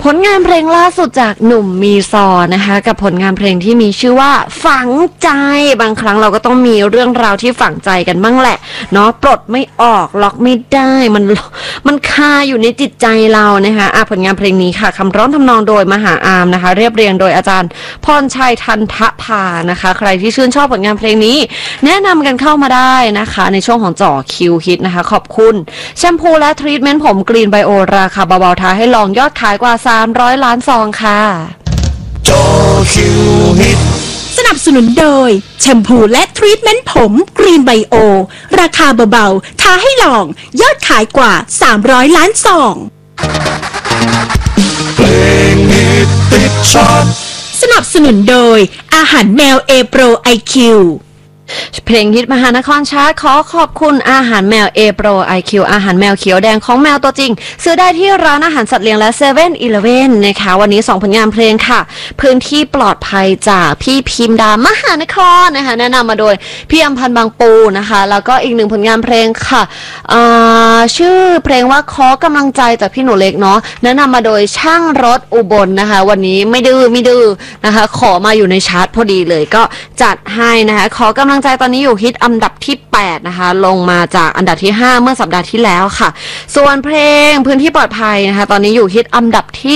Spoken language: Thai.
ผลงานเพลงล่าสุดจากหนุ่มมีซอนะคะกับผลงานเพลงที่มีชื่อว่าฝังใจบางครั้งเราก็ต้องมีเรื่องราวที่ฝังใจกันบ้างแหละเนาะปลดไม่ออกล็อกไม่ได้มันคาอยู่ในจิตใจเรานะคะผลงานเพลงนี้ค่ะคำร้องทำนองโดยมหาอามนะคะเรียบเรียงโดยอาจารย์พรชัยทันทภานะคะใครที่ชื่นชอบผลงานเพลงนี้แนะนำกันเข้ามาได้นะคะในช่วงของจ่อคิวฮิตนะคะขอบคุณแชมพูและทรีทเมนต์ผมกรีนไบโอราคาเบาๆท้าให้ลองยอดขายกว่า300 ล้านซองค่ะจ่อคิวฮิตสนับสนุนโดยแชมพูและทรีทเมนต์ผมกรีนไบโอราคาเบาๆท้าให้ลองยอดขายกว่า300 ล้านซองเพลงฮิตติดชาร์ตสนับสนุนโดยอาหารแมวเอโปรไอคิวเพลงฮิตมหานครชาร์ตขอขอบคุณอาหารแมว A Pro IQ อาหารแมวเขียวแดงของแมวตัวจริงซื้อได้ที่ร้านอาหารสัตว์เลี้ยงและ7-Eleven นะคะวันนี้2ผลงานเพลงค่ะพื้นที่ปลอดภัยจากพี่พิมดามหานครนะคะแนะนำมาโดยพี่อำพันธ์บางปูนะคะแล้วก็อีกหนึ่งผลงานเพลงค่ะชื่อเพลงว่าขอกำลังใจจากพี่หนูเล็กเนาะแนะนำมาโดยช่างรถอุบลนะคะวันนี้ไม่ดื้อนะคะขอมาอยู่ในชาร์ตพอดีเลยก็จัดให้นะคะขอกำลังใจตอนนี้อยู่ฮิตอันดับที่8นะคะลงมาจากอันดับที่5เมื่อสัปดาห์ที่แล้วค่ะส่วนเพลงพื้นที่ปลอดภัยนะคะตอนนี้อยู่ฮิตอันดับที่